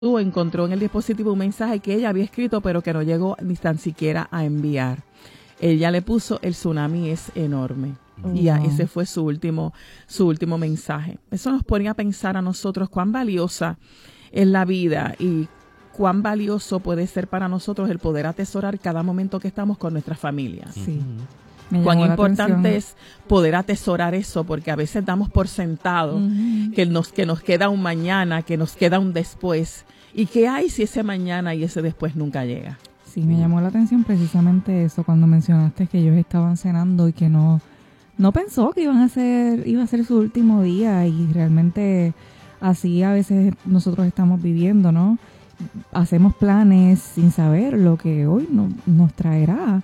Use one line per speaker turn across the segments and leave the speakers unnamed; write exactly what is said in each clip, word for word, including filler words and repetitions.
encontró en el dispositivo un mensaje que ella había escrito pero que no llegó ni tan siquiera a enviar. Ella le puso: el tsunami es enorme. Oh, y ya, wow. Ese fue su último, su último mensaje. Eso nos pone a pensar a nosotros cuán valiosa es la vida y cuán valioso puede ser para nosotros el poder atesorar cada momento que estamos con nuestras familias.
Sí.
Uh-huh. Cuán importante es poder atesorar eso, porque a veces damos por sentado uh-huh. que nos, que nos queda un mañana, que nos queda un después. ¿Y qué hay si ese mañana y ese después nunca llega?
Sí, me llamó la atención precisamente eso cuando mencionaste que ellos estaban cenando y que no, no pensó que iban a ser, iba a ser su último día, y realmente así a veces nosotros estamos viviendo, ¿no? Hacemos planes sin saber lo que hoy no, nos traerá,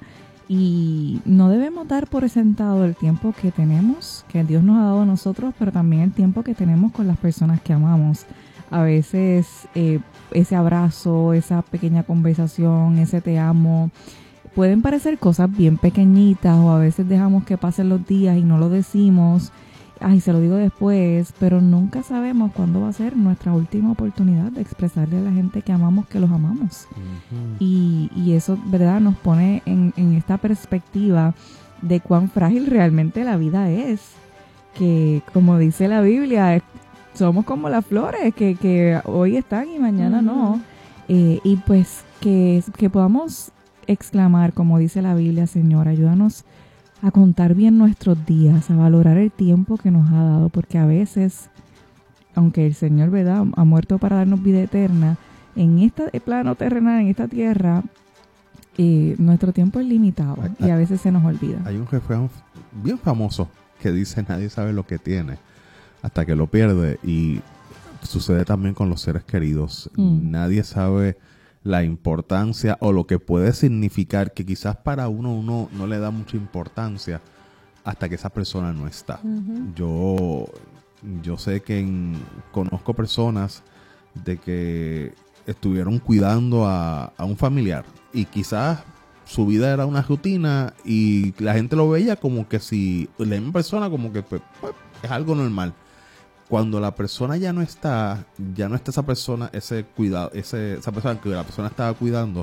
y no debemos dar por sentado el tiempo que tenemos, que Dios nos ha dado a nosotros, pero también el tiempo que tenemos con las personas que amamos. A veces eh, ese abrazo, esa pequeña conversación, ese te amo, pueden parecer cosas bien pequeñitas, o a veces dejamos que pasen los días y no lo decimos. Ay, se lo digo después, pero nunca sabemos cuándo va a ser nuestra última oportunidad de expresarle a la gente que amamos que los amamos. Uh-huh. Y, y eso, ¿verdad?, nos pone en, en esta perspectiva de cuán frágil realmente la vida es. Que, como dice la Biblia, somos como las flores, que, que hoy están y mañana uh-huh. no. Eh, y pues que, que podamos exclamar, como dice la Biblia: Señor, ayúdanos a contar bien nuestros días, a valorar el tiempo que nos ha dado, porque a veces, aunque el Señor, ¿verdad?, ha muerto para darnos vida eterna, en este plano terrenal, en esta tierra, eh, nuestro tiempo es limitado y a veces se nos olvida.
Hay un refrán bien famoso que dice: nadie sabe lo que tiene hasta que lo pierde, y sucede también con los seres queridos. Mm. Nadie sabe la importancia o lo que puede significar, que quizás para uno uno no le da mucha importancia hasta que esa persona no está. Uh-huh. Yo yo sé que en, conozco personas de que estuvieron cuidando a, a un familiar, y quizás su vida era una rutina y la gente lo veía como que si la misma persona, como que pues, pues, es algo normal. Cuando la persona ya no está, ya no está esa persona, ese cuidado, ese, esa persona que la persona estaba cuidando,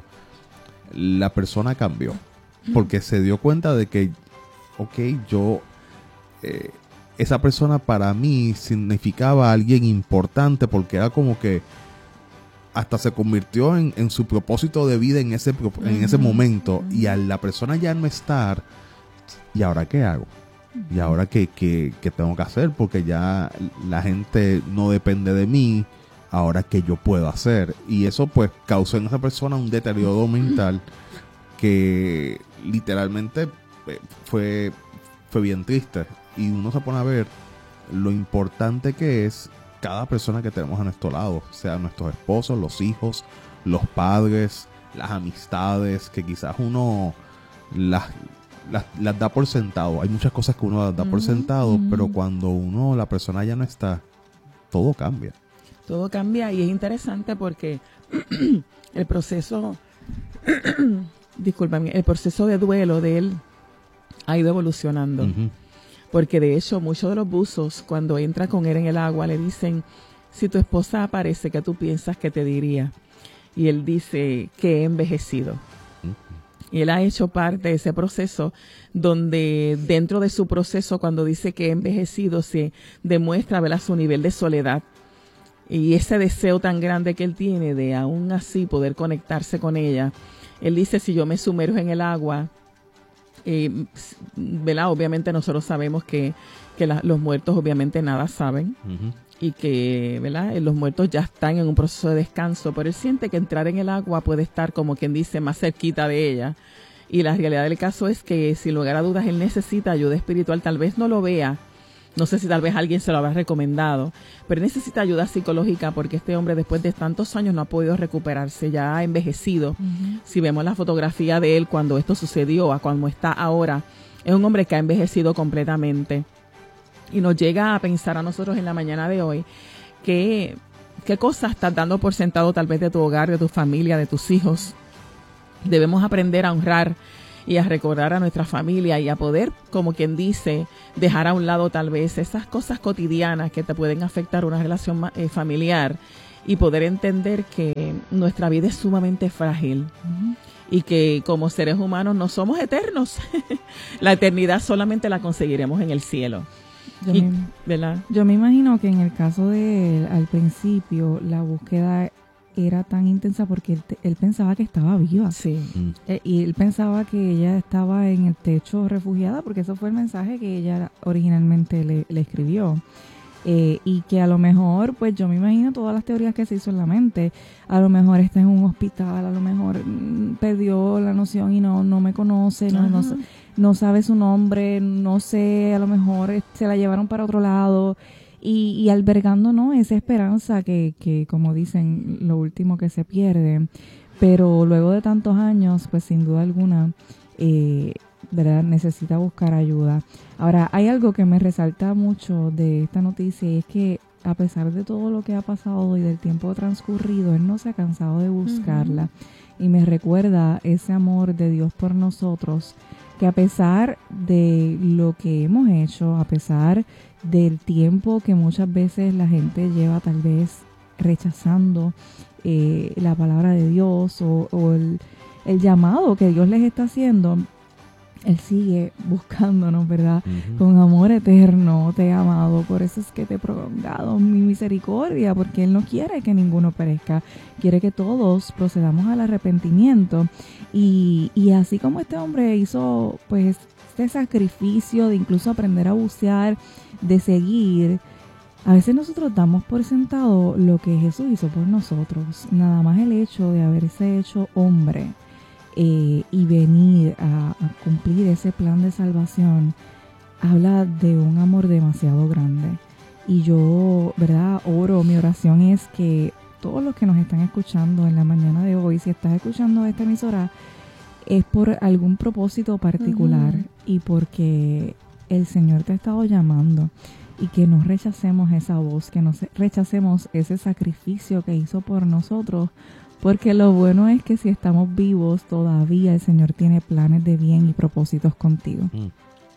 la persona cambió. Porque se dio cuenta de que, ok, yo, eh, esa persona para mí significaba alguien importante, porque era como que hasta se convirtió en, en su propósito de vida en ese, en ese momento. Y al la persona ya no estar, ¿y ahora qué hago? ¿Y ahora qué, qué, qué tengo que hacer? Porque ya la gente no depende de mí. ¿Ahora qué yo puedo hacer? Y eso pues causó en esa persona un deterioro mental que literalmente fue, fue bien triste. Y uno se pone a ver lo importante que es cada persona que tenemos a nuestro lado, sea nuestros esposos, los hijos, los padres, las amistades, que quizás uno las... Las, las da por sentado. Hay muchas cosas que uno las da uh-huh, por sentado, uh-huh. pero cuando uno, la persona ya no está, todo cambia.
Todo cambia, y es interesante porque el proceso, discúlpame, el proceso de duelo de él ha ido evolucionando. Uh-huh. Porque de hecho, muchos de los buzos, cuando entra con él en el agua, le dicen: si tu esposa aparece, ¿qué tú piensas que te diría? Y él dice que he envejecido. Y él ha hecho parte de ese proceso donde dentro de su proceso, cuando dice que ha envejecido, se demuestra, ¿verdad?, su nivel de soledad y ese deseo tan grande que él tiene de aún así poder conectarse con ella. Él dice: si yo me sumerjo en el agua, eh, ¿verdad? Obviamente nosotros sabemos que, que la, los muertos obviamente nada saben. Uh-huh. Y que, ¿verdad?, los muertos ya están en un proceso de descanso, pero él siente que entrar en el agua puede estar, como quien dice, más cerquita de ella. Y la realidad del caso es que, sin lugar a dudas, él necesita ayuda espiritual. Tal vez no lo vea, no sé si tal vez alguien se lo habrá recomendado, pero él necesita ayuda psicológica, porque este hombre, después de tantos años, no ha podido recuperarse, ya ha envejecido. Uh-huh. Si vemos la fotografía de él cuando esto sucedió a cuando está ahora, es un hombre que ha envejecido completamente. Y nos llega a pensar a nosotros en la mañana de hoy que qué cosas estás dando por sentado tal vez de tu hogar, de tu familia, de tus hijos. Debemos aprender a honrar y a recordar a nuestra familia y a poder, como quien dice, dejar a un lado tal vez esas cosas cotidianas que te pueden afectar una relación eh, familiar, y poder entender que nuestra vida es sumamente frágil. Uh-huh. Y que como seres humanos no somos eternos. La eternidad solamente la conseguiremos en el cielo.
Yo,
y,
me,
¿verdad?
yo me imagino que en el caso de él, al principio, la búsqueda era tan intensa porque él, él pensaba que estaba viva.
Sí.
Mm. Eh, y él pensaba que ella estaba en el techo refugiada, porque eso fue el mensaje que ella originalmente le, le escribió. Eh, y que a lo mejor, pues yo me imagino todas las teorías que se hizo en la mente. A lo mejor está en un hospital, a lo mejor mmm, perdió la noción y no, no me conoce, no, no, no sabe su nombre, no sé, a lo mejor se la llevaron para otro lado. Y, y albergando, ¿no?, esa esperanza que, que, como dicen, lo último que se pierde. Pero luego de tantos años, pues sin duda alguna, eh, ¿verdad?, necesita buscar ayuda. Ahora, hay algo que me resalta mucho de esta noticia y es que a pesar de todo lo que ha pasado y del tiempo transcurrido, él no se ha cansado de buscarla. Uh-huh. Y me recuerda ese amor de Dios por nosotros, que a pesar de lo que hemos hecho, a pesar del tiempo que muchas veces la gente lleva tal vez rechazando eh, la palabra de Dios o, o el, el llamado que Dios les está haciendo, Él sigue buscándonos, ¿verdad? Uh-huh. Con amor eterno te he amado, por eso es que te he prolongado mi misericordia, porque Él no quiere que ninguno perezca, quiere que todos procedamos al arrepentimiento. Y, y así como este hombre hizo pues este sacrificio de incluso aprender a bucear, de seguir, a veces nosotros damos por sentado lo que Jesús hizo por nosotros. Nada más el hecho de haberse hecho hombre Eh, y venir a, a cumplir ese plan de salvación habla de un amor demasiado grande. Y yo, ¿verdad?, oro, mi oración es que todos los que nos están escuchando en la mañana de hoy, si estás escuchando esta emisora, es por algún propósito particular. Uh-huh. Y porque el Señor te ha estado llamando, y que no rechacemos esa voz, que no rechacemos ese sacrificio que hizo por nosotros. Porque lo bueno es que si estamos vivos todavía el Señor tiene planes de bien y propósitos contigo. Mm.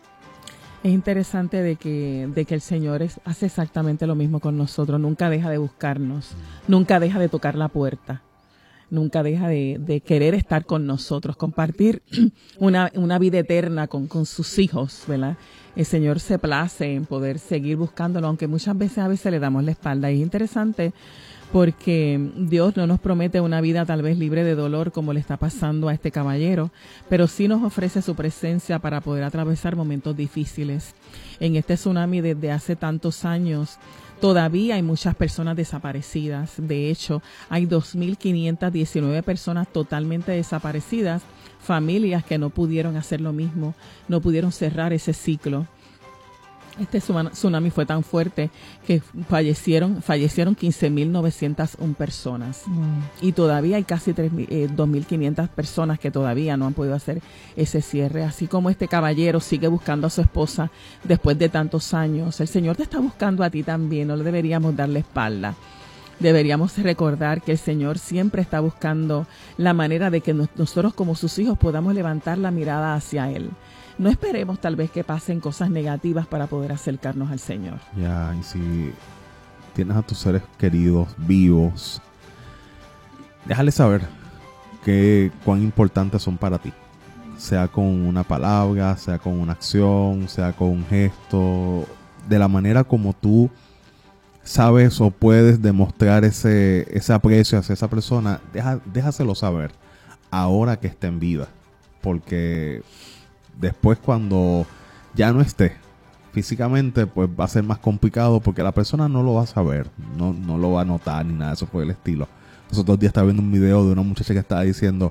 Es interesante de que, de que el Señor es, hace exactamente lo mismo con nosotros. Nunca deja de buscarnos, mm. nunca deja de tocar la puerta, nunca deja de, de querer estar con nosotros, compartir una, una vida eterna con, con sus hijos, ¿verdad? El Señor se place en poder seguir buscándolo, aunque muchas veces a veces le damos la espalda. Y es interesante porque Dios no nos promete una vida tal vez libre de dolor como le está pasando a este caballero, pero sí nos ofrece su presencia para poder atravesar momentos difíciles. En este tsunami desde hace tantos años todavía hay muchas personas desaparecidas. De hecho, hay dos mil quinientas diecinueve personas totalmente desaparecidas, familias que no pudieron hacer lo mismo, no pudieron cerrar ese ciclo. Este tsunami fue tan fuerte que fallecieron fallecieron quince mil novecientas una personas. Wow. Y todavía hay casi eh, dos mil quinientas personas que todavía no han podido hacer ese cierre. Así como este caballero sigue buscando a su esposa después de tantos años, el Señor te está buscando a ti también. No le deberíamos dar la espalda. Deberíamos recordar que el Señor siempre está buscando la manera de que nosotros como sus hijos podamos levantar la mirada hacia Él. No esperemos tal vez que pasen cosas negativas para poder acercarnos al Señor.
Ya, y si tienes a tus seres queridos vivos, déjales saber que cuán importantes son para ti. Sea con una palabra, sea con una acción, sea con un gesto, de la manera como tú sabes o puedes demostrar ese, ese aprecio hacia esa persona, deja, déjaselo saber ahora que esté en vida. Porque después cuando ya no esté físicamente, pues va a ser más complicado porque la persona no lo va a saber, no, no lo va a notar ni nada de eso por el estilo. Los otros días estaba viendo un video de una muchacha que estaba diciendo,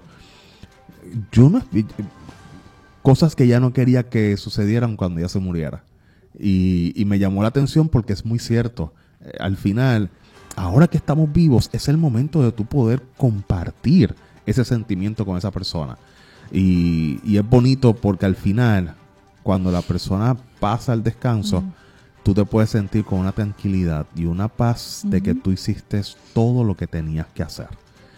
yo no, cosas que ya no quería que sucedieran cuando ella se muriera. Y, y me llamó la atención porque es muy cierto. Eh, al final, ahora que estamos vivos, es el momento de tú poder compartir ese sentimiento con esa persona. Y, y es bonito porque al final, cuando la persona pasa al descanso, uh-huh. tú te puedes sentir con una tranquilidad y una paz uh-huh. de que tú hiciste todo lo que tenías que hacer.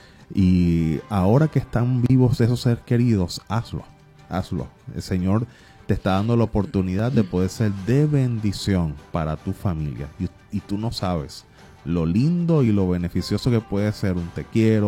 Y ahora que están vivos esos seres queridos, hazlo, hazlo. El Señor te está dando la oportunidad de poder ser de bendición para tu familia. Y, y tú no sabes lo lindo y lo beneficioso que puede ser un te quiero,